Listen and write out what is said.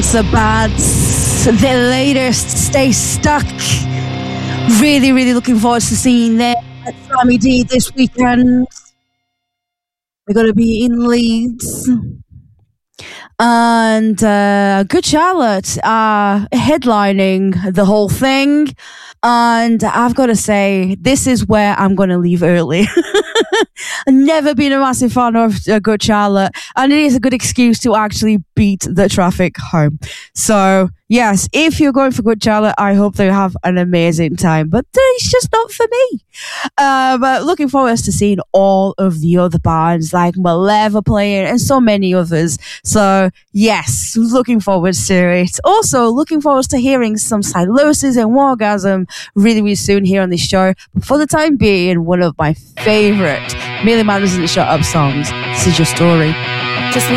Cancer Bads, their latest, Stay Stuck. Really, really looking forward to seeing them at Sammy D this weekend. We're going to be in Leeds. And Good Charlotte are headlining the whole thing. And I've got to say, this is where I'm going to leave early. I've never been a massive fan of Good Charlotte, and it is a good excuse to actually beat the traffic home. So, yes, if you're going for Good Charlotte, I hope they have an amazing time, but it's just not for me. But looking forward to seeing all of the other bands like Maleva playing and so many others. So, yes, looking forward to it. Also, looking forward to hearing some Sylosis and Wargasm really, really soon here on this show. But for the time being, one of my favourite Millie Madison Shut Up songs, This Is Your Story.